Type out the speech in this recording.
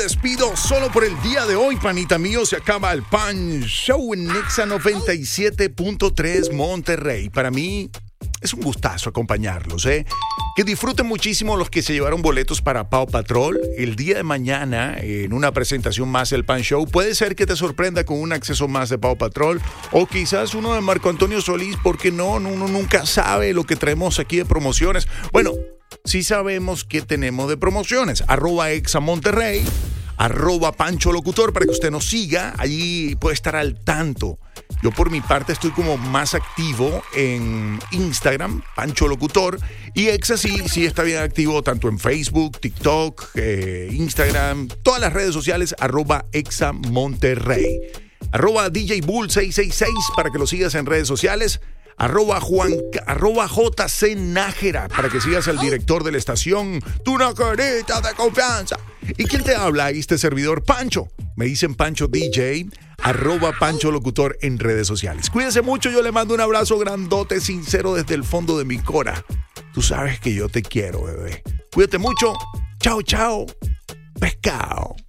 Despido solo por el día de hoy, panita mío. Se acaba el Pan Show en Nexa 97.3 Monterrey. Para mí es un gustazo acompañarlos, ¿eh? Que disfruten muchísimo los que se llevaron boletos para Paw Patrol. El día de mañana, en una presentación más del Pan Show, puede ser que te sorprenda con un acceso más de Paw Patrol o quizás uno de Marco Antonio Solís, porque no, uno nunca sabe lo que traemos aquí de promociones. Bueno, sí sabemos que tenemos de promociones. @ExaMonterrey, @Pancho Locutor, para que usted nos siga. Allí puede estar al tanto. Yo por mi parte estoy como más activo en Instagram, Pancho Locutor, y Exa sí está bien activo tanto en Facebook, TikTok, Instagram, todas las redes sociales, @ExaMonterrey. DJ Bull 666 para que lo sigas en redes sociales. @JC Nájera para que sigas al director de la estación, tu nacarita de confianza. ¿Y quién te habla? Este servidor, Pancho. Me dicen Pancho DJ, @Pancho Locutor en redes sociales. Cuídense mucho, yo le mando un abrazo grandote, sincero desde el fondo de mi cora. Tú sabes que yo te quiero, bebé. Cuídate mucho. Chao, chao. Pescado.